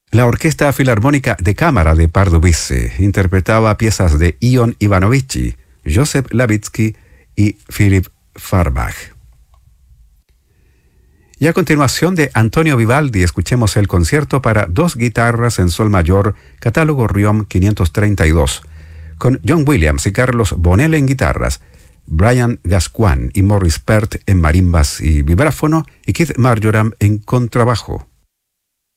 La Orquesta Filarmónica de Cámara de Pardubice interpretaba piezas de Ion Ivanovici, Joseph Levitsky y Philip Farbach. Y a continuación de Antonio Vivaldi escuchemos el concierto para dos guitarras en sol mayor, catálogo Riom 532, con John Williams y Carlos Bonell en guitarras, Brian Gascoigne y Morris Pert en marimbas y vibráfono y Keith Marjoram en contrabajo.